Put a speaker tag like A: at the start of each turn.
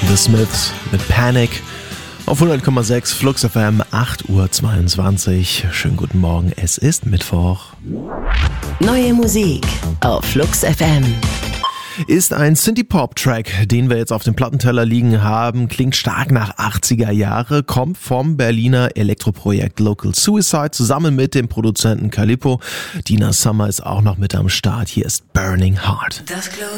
A: The Smiths mit Panic auf 100,6 Flux FM, 8:22 Uhr. Schönen guten Morgen, es ist Mittwoch.
B: Neue Musik auf Flux FM.
A: Ist ein Synthie-Pop-Track, den wir jetzt auf dem Plattenteller liegen haben, klingt stark nach 80er Jahre, kommt vom Berliner Elektroprojekt Local Suicide zusammen mit dem Produzenten Calippo. Dina Summer ist auch noch mit am Start. Hier ist Burning Heart.